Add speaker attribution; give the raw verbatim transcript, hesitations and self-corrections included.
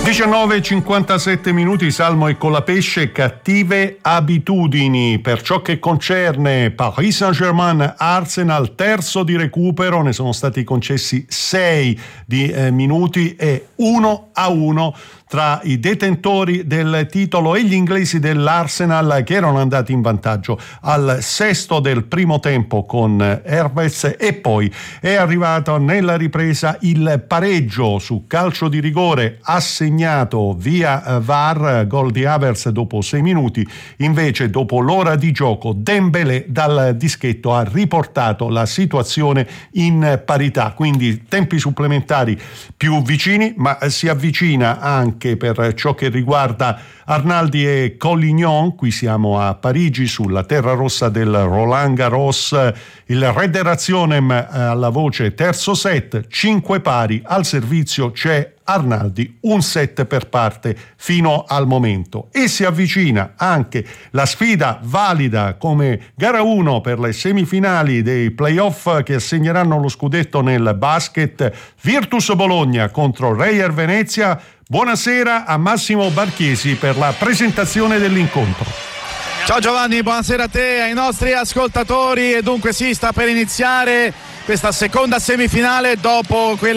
Speaker 1: diciannove e cinquantasette minuti, Salmo e Colapesce, cattive abitudini. Per ciò che concerne Paris Saint-Germain Arsenal, terzo di recupero, ne sono stati concessi sei di eh, minuti e uno a uno tra i detentori del titolo e gli inglesi dell'Arsenal, che erano andati in vantaggio al sesto del primo tempo con Herves, e poi è arrivato nella ripresa il pareggio su calcio di rigore assegnato via V A R, gol di Havertz dopo sei minuti. Invece, dopo l'ora di gioco, Dembélé dal dischetto ha riportato la situazione in parità, quindi tempi supplementari più vicini, ma si avvicina anche per ciò che riguarda Arnaldi e Collignon. Qui siamo a Parigi, sulla terra rossa del Roland Garros. Il Rederationem alla voce terzo set, cinque pari, al servizio c'è Arnaldi, un set per parte fino al momento, e si avvicina anche la sfida valida come gara uno per le semifinali dei playoff che assegneranno lo scudetto nel basket. Virtus Bologna contro Reyer Venezia. Buonasera a Massimo Barchiesi per la presentazione dell'incontro.
Speaker 2: Ciao Giovanni, buonasera a te, ai nostri ascoltatori. E dunque sì, sta per iniziare questa seconda semifinale dopo quella